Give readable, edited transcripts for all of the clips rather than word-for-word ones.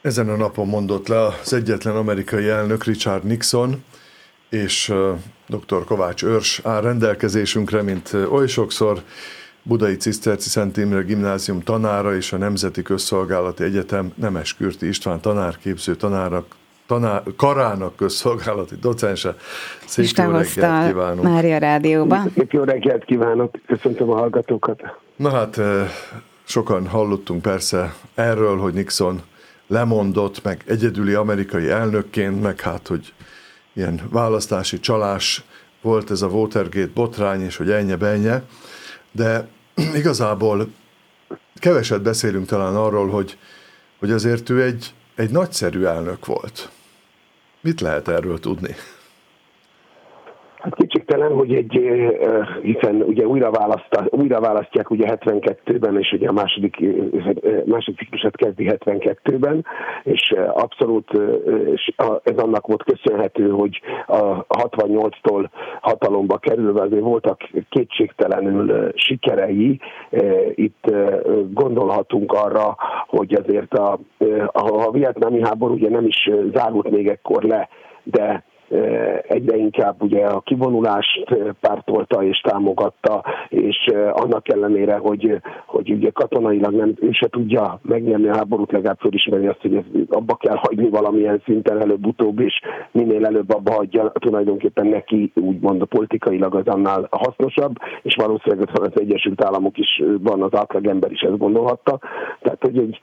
Ezen a napon mondott le az egyetlen amerikai elnök, Richard Nixon, és dr. Kovács Őrs áll rendelkezésünkre, mint oly sokszor, Budai Ciszterci Szent Imre Gimnázium tanára és a Nemzeti Közszolgálati Egyetem Nemeskürti István tanárképző karának közszolgálati docense. Szép jó reggelt kívánunk! Mária Rádióban. Szép jó reggelt kívánok! Köszöntöm a hallgatókat! Na hát, sokan hallottunk persze erről, hogy Nixon lemondott, meg egyedüli amerikai elnökként, meg hát, hogy ilyen választási csalás volt ez a Watergate botrány, és hogy ennye-bennye, de igazából keveset beszélünk talán arról, hogy azért ő egy nagyszerű elnök volt. Mit lehet erről tudni? Hát kétségtelen, hogy hiszen ugye újra választják ugye 72-ben, és ugye a második ciklusát kezdi 72-ben, és abszolút ez annak volt köszönhető, hogy a 68-tól hatalomba kerülve azért voltak kétségtelenül sikerei. Itt gondolhatunk arra, hogy azért a vietnámi háború ugye nem is zárult még ekkor le, de egyre inkább ugye a kivonulást pártolta és támogatta, és annak ellenére, hogy ugye katonailag ő se tudja megnyerni a háborút, legalább fölismeri azt, hogy abba kell hagyni valamilyen szinten előbb-utóbb, és minél előbb abba hagyja, tulajdonképpen neki úgymond politikailag az annál hasznosabb, és valószínűleg az Egyesült Államok is van, az átlagember is ezt gondolhatta. Tehát, hogy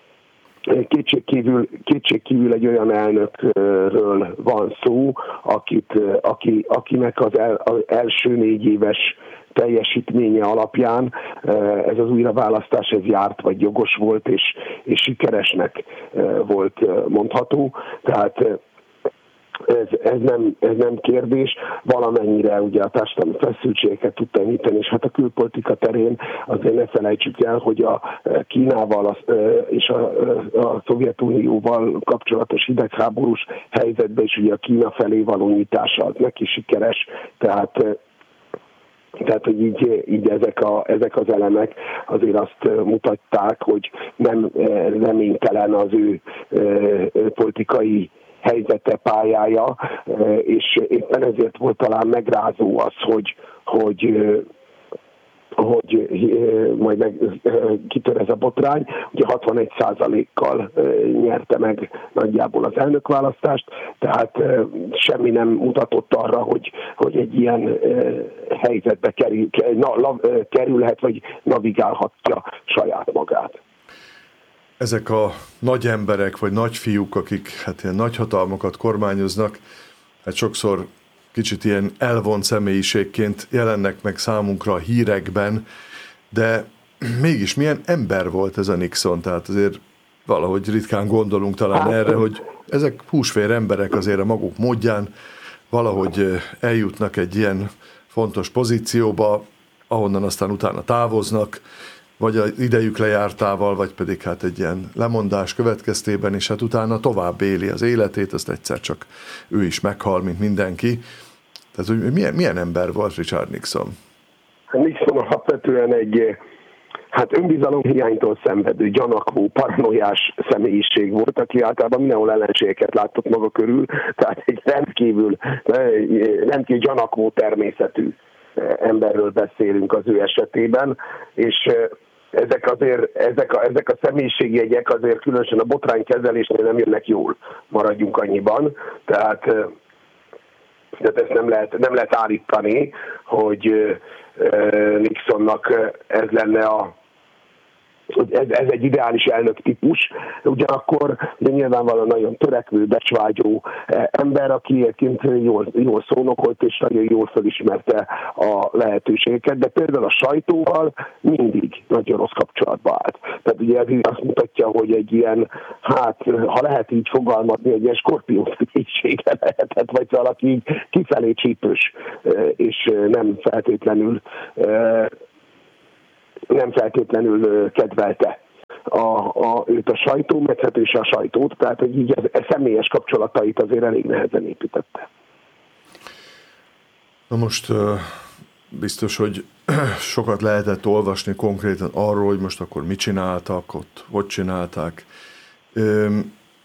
kétségkívül egy olyan elnökről van szó, akinek az első 4 éves teljesítménye alapján ez az újraválasztás ez járt, vagy jogos volt, és sikeresnek volt mondható. Tehát ez nem kérdés, valamennyire ugye a társadalmi feszültségeket tudta enyhíteni, és hát a külpolitika terén azért ne felejtsük el, hogy a Kínával és a Szovjetunióval kapcsolatos hidegháborús helyzetben is ugye a Kína felé való nyitása az neki sikeres, tehát hogy így ezek az elemek azért azt mutatták, hogy nem reménytelen az ő politikai helyzete, pályája, és éppen ezért volt talán megrázó az, hogy majd kitör ez a botrány. Ugye 61%-kal nyerte meg nagyjából az elnökválasztást, tehát semmi nem mutatott arra, hogy egy ilyen helyzetbe kerülhet, vagy navigálhatja saját magát. Ezek a nagy emberek, vagy nagy fiúk, akik hát ilyen nagy hatalmakat kormányoznak, hát sokszor kicsit ilyen elvont személyiségként jelennek meg számunkra a hírekben, de mégis milyen ember volt ez a Nixon, tehát azért valahogy ritkán gondolunk talán erre, hogy ezek húsvér emberek azért a maguk módján valahogy eljutnak egy ilyen fontos pozícióba, ahonnan aztán utána távoznak, vagy az idejük lejártával, vagy pedig hát egy ilyen lemondás következtében, és hát utána tovább éli az életét, azt egyszer csak ő is meghal, mint mindenki. Tehát, hogy milyen ember volt Richard Nixon? Nixon alapvetően egy önbizalomhiánytól szenvedő, gyanakvó, paranoiás személyiség volt, aki általában mindenhol ellenségeket látott maga körül, tehát egy rendkívül gyanakvó természetű emberről beszélünk az ő esetében, és ezek a személyiségjegyek azért különösen a botránykezelésnél nem jönnek jól, maradjunk annyiban. Tehát ezt nem lehet állítani, hogy Nixonnak ez lenne ez egy ideális elnök típus, ugyanakkor nyilvánvalóan nagyon törekvő, becsvágyó ember, aki egyébként jól szónokolt és nagyon jól felismerte a lehetőségeket, de például a sajtóval mindig nagyon rossz kapcsolatba állt. Tehát ugye ez azt mutatja, hogy egy ilyen, ha lehet így fogalmazni, egy ilyen skorpió személyisége lehetett, vagy valaki így kifelé csípős, és nem feltétlenül kedvelte őt a sajtó, meghetőse a sajtót, tehát hogy így a személyes kapcsolatait azért elég nehezen építette. Na most biztos, hogy sokat lehetett olvasni konkrétan arról, hogy most akkor mit csináltak, ott hogy csinálták.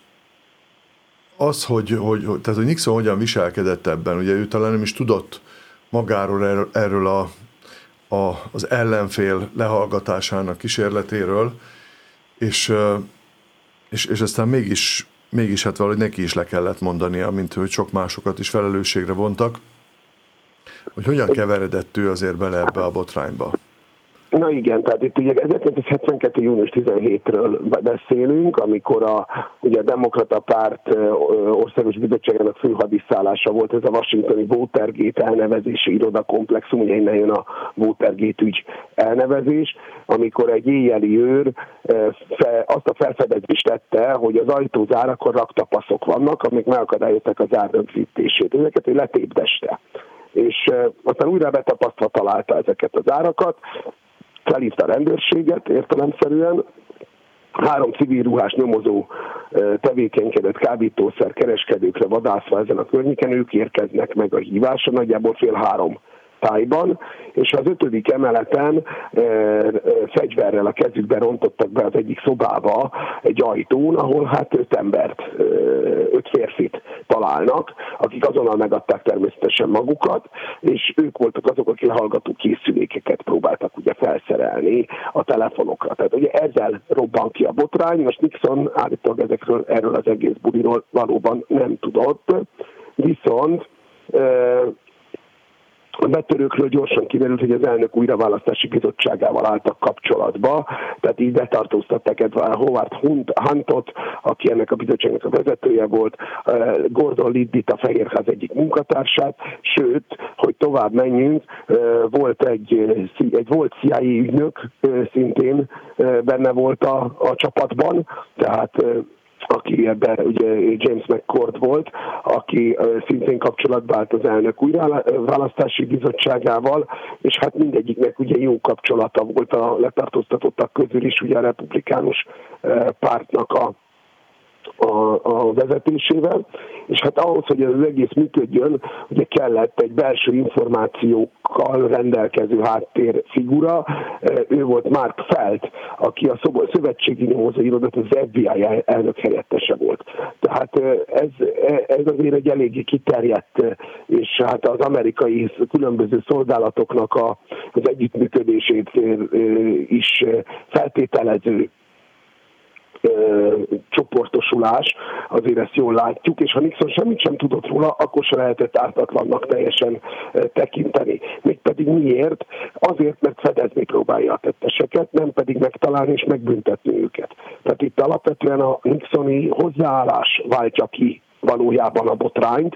az, hogy Nixon hogyan viselkedett ebben, ugye ő talán nem is tudott magáról erről az ellenfél lehallgatásának kísérletéről, és aztán mégis hát valahogy neki is le kellett mondania, mint hogy sok másokat is felelősségre vontak, hogy hogyan keveredett ő azért bele ebbe a botrányba. Na igen, tehát itt ugye 1972. június 17-ről beszélünk, amikor ugye a Demokrata Párt országos bizottságának főhadiszállása volt, ez a washingtoni Watergate elnevezési irodakomplexum, ugye innen jön a Watergate ügy elnevezés, amikor egy éjjeli őr azt a felfedezést tette, hogy az ajtózárakon raktapaszok vannak, amik megakadályozták az ár rögzítését. Ezeket ő letépdeste. És aztán újra betapasztva találta ezeket az árakat, felhívta a rendőrséget értelemszerűen, 3 civil ruhás nyomozó tevékenykedett kábítószer kereskedőkre vadászva ezen a környéken, ők érkeznek meg a hívásra, nagyjából 2:30 tájban, és az 5. emeleten fegyverrel a kezükben rontottak be az egyik szobába egy ajtón, ahol hát 5 férfit találnak, akik azonnal megadták természetesen magukat, és ők voltak azok, akik hallgató készülékeket próbáltak ugye felszerelni a telefonokra. Tehát ugye ezzel robban ki a botrány, most Nixon állítólag erről az egész buliról valóban nem tudott, viszont a betörőkről gyorsan kiderült, hogy az elnök újraválasztási bizottságával álltak kapcsolatba, tehát így betartóztatták Howard Huntot, aki ennek a bizottságnak a vezetője volt, Gordon Liddyt, a Fehérház egyik munkatársát, sőt, hogy tovább menjünk, volt egy volt CIA ügynök, szintén benne volt a csapatban, tehát aki ebben ugye James McCord volt, aki szintén kapcsolatba állt az elnök újraválasztási bizottságával, és hát mindegyiknek ugye jó kapcsolata volt a letartóztatottak közül is, ugye a republikánus pártnak a vezetésével, és hát ahhoz, hogy ez az egész működjön, ugye kellett egy belső információkkal rendelkező háttérfigura, ő volt Mark Felt, aki a szövetségi nyomozóirodat, az FBI elnök helyettese volt. Tehát ez azért egy eléggé kiterjedt, és hát az amerikai különböző szolgálatoknak az együttműködését is feltételező csoportosulás, azért ezt jól látjuk, és ha Nixon semmit sem tudott róla, akkor se lehetett ártatlannak teljesen tekinteni. Mégpedig miért? Azért, mert fedezni próbálja a tetteseket, nem pedig megtalálni és megbüntetni őket. Tehát itt alapvetően a nixoni hozzáállás váltja ki valójában a botrányt,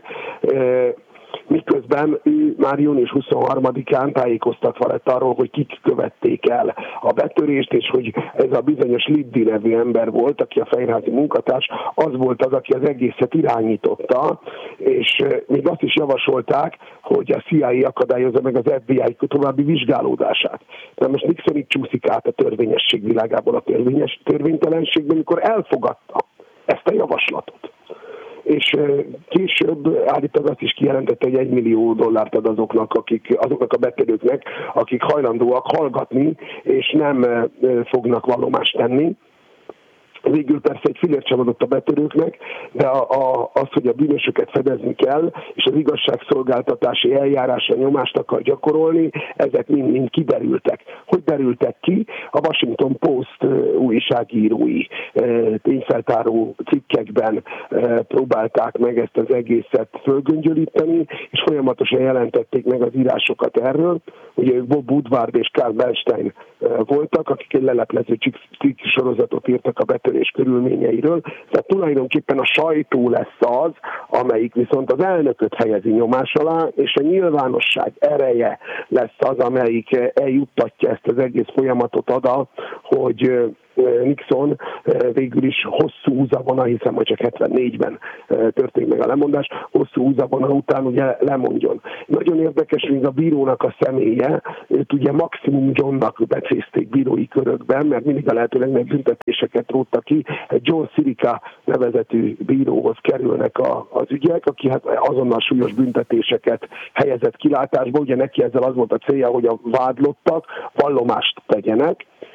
miközben ő már június 23-án tájékoztatva lett arról, hogy kik követték el a betörést, és hogy ez a bizonyos Liddy nevű ember volt, aki a fehérházi munkatárs, az volt az, aki az egészet irányította, és még azt is javasolták, hogy a CIA akadályozza meg az FBI további vizsgálódását. De most Nixon így csúszik át a törvényesség világából a törvénytelenségben, amikor elfogadta ezt a javaslatot. És később állítólag azt is kijelentette, hogy $1 millió ad azoknak a betörőknek, akik hajlandóak hallgatni, és nem fognak vallomást tenni. Végül persze egy fillért sem adott a betörőknek, de az, hogy a bűnösöket fedezni kell, és az igazságszolgáltatási eljárásra nyomást akar gyakorolni, ezek mind kiderültek. Hogy derültek ki? A Washington Post újságírói tényfeltáró cikkekben próbálták meg ezt az egészet fölgöngyölíteni, és folyamatosan jelentették meg az írásokat erről. Ugye Bob Woodward és Carl Bernstein voltak, akik egy leleplező cikk sorozatot írtak a betörés körülményeiről. Tehát tulajdonképpen a sajtó lesz az, amelyik viszont az elnököt helyezi nyomás alá, és a nyilvánosság ereje lesz az, amelyik eljuttatja ezt az egész folyamatot oda, hogy Nixon végül is hosszú húzavona, hiszem, hogy csak 74-ben történt meg a lemondás, hosszú húzavona után ugye lemondjon. Nagyon érdekes, hogy a bírónak a személye, őt ugye Maximum Johnnak becézték bírói körökben, mert mindig a lehető legnagyobb büntetéseket rótta ki. Egy John Sirica nevezetű bíróhoz kerülnek az ügyek, aki hát azonnal súlyos büntetéseket helyezett kilátásba, ugye neki ezzel az volt a célja, hogy a vádlottak vallomást tegyenek,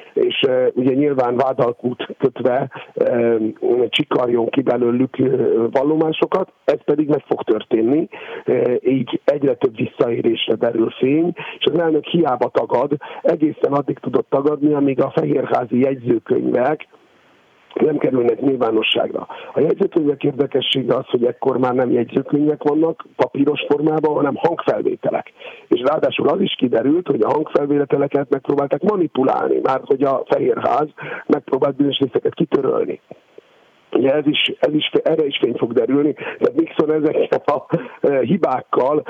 és ugye nyilván vádalkút kötve csikarjon ki belőlük vallomásokat, ez pedig meg fog történni, így egyre több visszaérésre derül fény, és az elnök hiába tagad, egészen addig tudott tagadni, amíg a fehérházi jegyzőkönyvek nem kerülnek nyilvánosságra. A jegyzőkönyvek érdekessége az, hogy ekkor már nem jegyzőkönyvek vannak papíros formában, hanem hangfelvételek. És ráadásul az is kiderült, hogy a hangfelvételeket megpróbálták manipulálni, már hogy a Fehérház megpróbált bizonyos részeket kitörölni. Ugye erre is fény fog derülni, tehát Nixon ezekkel a hibákkal,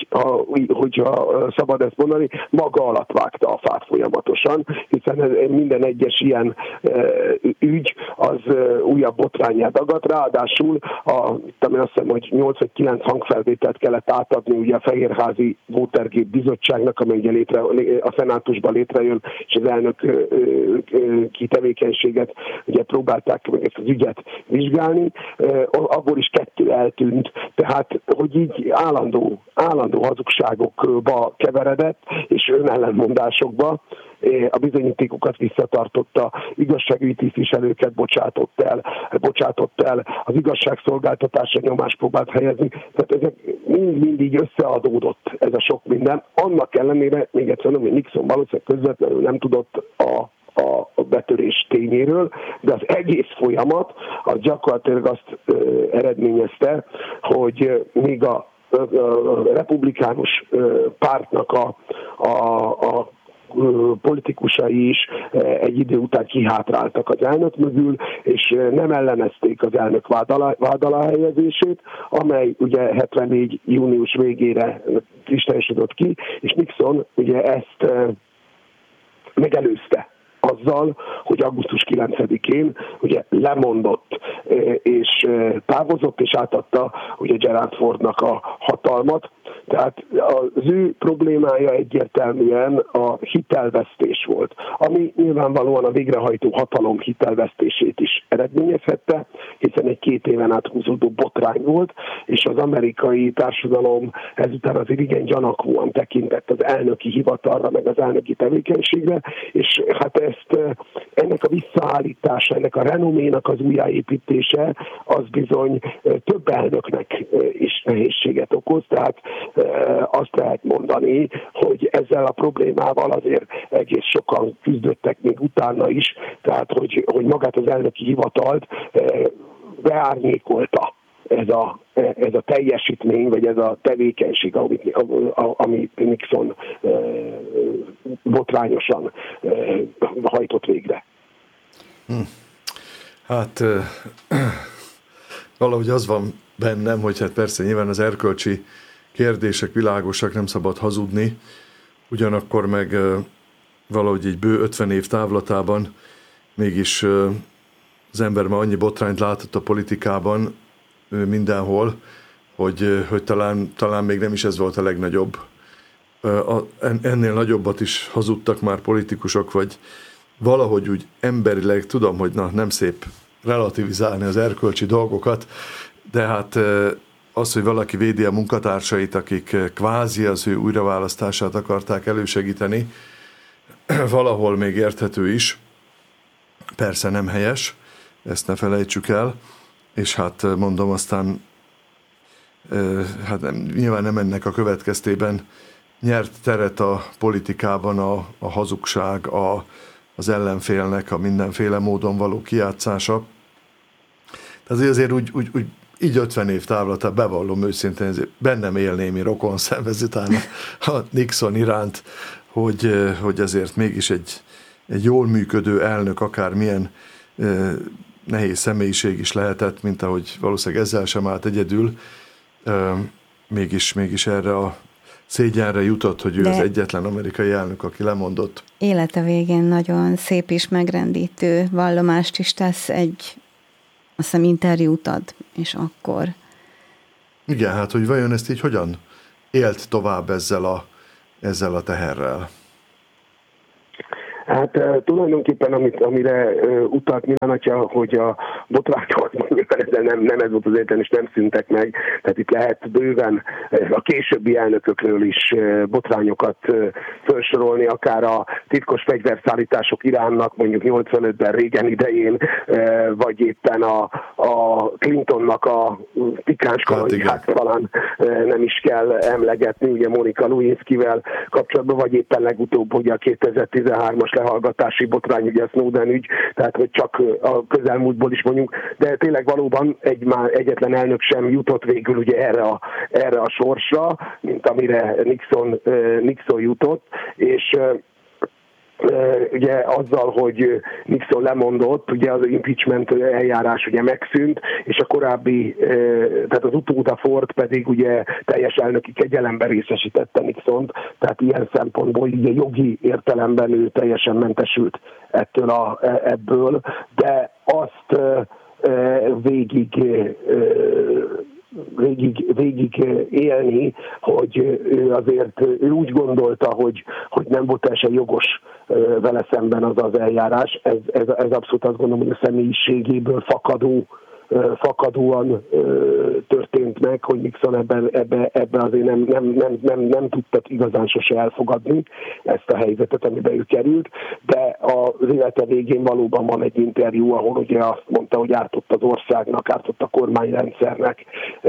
hogyha szabad ezt mondani, maga alatt vágta a fát folyamatosan, hiszen minden egyes ilyen ügy az újabb botrányát dagadt, ráadásul azt hiszem, hogy 8 vagy 9 hangfelvételt kellett átadni ugye a Fehérházi Watergate bizottságnak, amely ugye a szenátusban létrejön, és az elnök tevékenységet ugye próbálták meg ezt az ügyet vizsgálni, abból is 2 eltűnt, tehát hogy így állandó hazugságokba keveredett, és önellenmondásokba, a bizonyítékokat visszatartotta, igazságügyi tisztviselőket bocsátott el, az igazságszolgáltatásra nyomást próbált helyezni, tehát ezek mind így összeadódott ez a sok minden. Annak ellenére, még egyszer mondom, hogy Nixon valószínűleg közvetlenül nem tudott a betörés tényéről, de az egész folyamat az gyakorlatilag azt eredményezte, hogy még a republikánus pártnak a politikusai is egy idő után kihátráltak az elnök mögül, és nem ellenezték az elnök vád alá helyezését, amely ugye 74. június végére kristályosodott ki, és Nixon ugye ezt megelőzte azzal, hogy augusztus 9-én ugye lemondott és távozott, és átadta ugye Gerald Fordnak a hatalmat. Tehát az ő problémája egyértelműen a hitelvesztés volt, ami nyilvánvalóan a végrehajtó hatalom hitelvesztését is eredményezhette, hiszen egy 2 éven át húzódó botrány volt, és az amerikai társadalom ezután azért igen gyanakvóan tekintett az elnöki hivatalra, meg az elnöki tevékenységre, és hát ennek a visszaállítása, ennek a renoménak az újjáépítése, az bizony több elnöknek is nehézséget okoz, tehát azt lehet mondani, hogy ezzel a problémával azért egész sokan küzdöttek még utána is, tehát hogy magát az elnöki hivatalt beárnyékolta ez a teljesítmény, vagy ez a tevékenység, amit Nixon botrányosan hajtott végre. Hát valahogy az van bennem, hogy hát persze nyilván az erkölcsi kérdések világosak, nem szabad hazudni, ugyanakkor meg valahogy egy bő 50 év távlatában mégis az ember már annyi botrányt látott a politikában mindenhol, hogy talán még nem is ez volt a legnagyobb. Ennél nagyobbat is hazudtak már politikusok, vagy valahogy úgy emberileg, tudom, hogy nem szép relativizálni az erkölcsi dolgokat, de hát az, hogy valaki védi a munkatársait, akik kvázi az ő újraválasztását akarták elősegíteni, valahol még érthető is. Persze nem helyes, ezt ne felejtsük el, és hát mondom, aztán nyilván nem ennek a következtében nyert teret a politikában a hazugság, az ellenfélnek a mindenféle módon való kijátszása. Tehát azért úgy így 50 év távlatában bevallom őszintén, ezért bennem él némi rokonszenvezet a Nixon iránt, hogy azért mégis egy jól működő elnök, akármilyen nehéz személyiség is lehetett, mint ahogy valószínűleg ezzel sem állt egyedül, mégis erre a szégyenre jutott, hogy ő az egyetlen amerikai elnök, aki lemondott. Élete végén nagyon szép és megrendítő vallomást is tesz, azt hiszem interjút ad, és akkor... Igen, hát hogy vajon ezt így hogyan élt tovább ezzel a teherrel? Hát tulajdonképpen, amire utalt Milán atya, hogy botrányok, nem ez volt az értelem, és nem szűntek meg. Tehát itt lehet bőven a későbbi elnökökről is botrányokat felsorolni, akár a titkos fegyverszállítások Iránnak, mondjuk 85-ben Reagan idején, vagy éppen a Clintonnak a pikáns kalandját talán nem is kell emlegetni, ugye Monica Lewinskyvel kapcsolatban, vagy éppen legutóbb, hogy a 2013-as lehallgatási botrány, ugye a Snowden ügy, tehát hogy csak a közelmúltból is mondjuk, de tényleg valóban egyetlen elnök sem jutott végül ugye erre a sorsra, mint amire Nixon jutott, és ugye azzal, hogy Nixon lemondott, ugye az impeachment eljárás ugye megszűnt, és a korábbi, tehát az utóda Ford pedig ugye teljes elnöki kegyelemben részesítette Nixont, tehát ilyen szempontból ugye jogi értelemben ő teljesen mentesült ebből, de azt végig élni, hogy ő úgy gondolta, hogy nem volt teljesen jogos vele szemben az eljárás. Ez abszolút azt gondolom, hogy a személyiségéből fakadóan történt meg, hogy Nixon ebben azért nem tudta igazán sose elfogadni ezt a helyzetet, amiben ő került, de az élete végén valóban van egy interjú, ahol ugye azt mondta, hogy ártott az országnak, ártott a kormányrendszernek,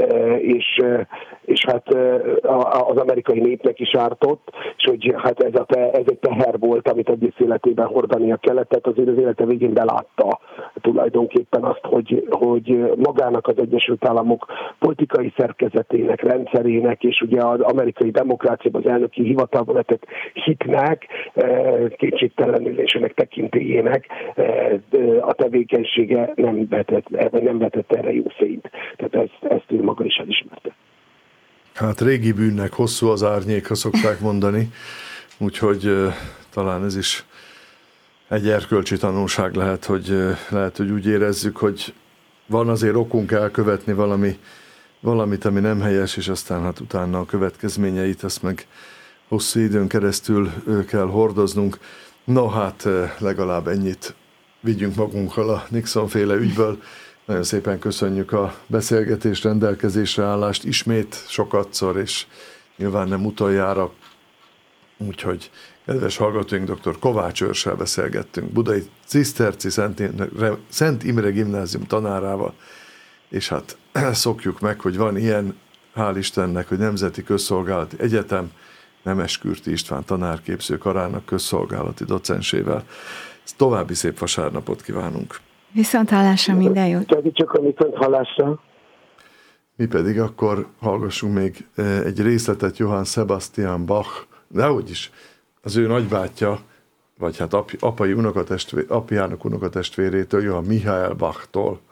és hát az amerikai népnek is ártott, és hogy hát ez egy teher volt, amit egész életében hordania kellett, tehát azért az élete végén belátta tulajdonképpen azt, hogy magának az Egyesült Államok politikai szerkezetének, rendszerének, és ugye az amerikai demokráciában az elnöki hivatalba vetett hitnek, kétségtelenülésének tekintélyének a tevékenysége nem vetett erre jó fényt. Tehát ezt ő maga is elismerte. Hát régi bűnnek hosszú az árnyéka, szokták mondani, úgyhogy talán ez is egy erkölcsi tanulság lehet, hogy úgy érezzük, hogy van azért okunk elkövetni valamit, ami nem helyes, és aztán hát utána a következményeit, ezt meg hosszú időn keresztül kell hordoznunk. No hát legalább ennyit vigyünk magunkkal a Nixon-féle ügyből. Nagyon szépen köszönjük a beszélgetés, rendelkezésre állást ismét sokatszor, és nyilván nem utoljára. Úgyhogy kedves hallgatóink, dr. Kovács Őrssel beszélgettünk, Budai Ciszterci Szent Imre Gimnázium tanárával, és hát szokjuk meg, hogy van ilyen, hál' Istennek, hogy Nemzeti Közszolgálati Egyetem, Nemeskürti István tanárképző karának közszolgálati docensével. További szép vasárnapot kívánunk! Viszonthallásra, minden jót! Csak a viszonthallásra! Mi pedig akkor hallgassunk még egy részletet Johann Sebastian Bach, de úgyis az ő nagybátyja, vagy hát apjának unokatestvérétől, Johann Michael Bachtól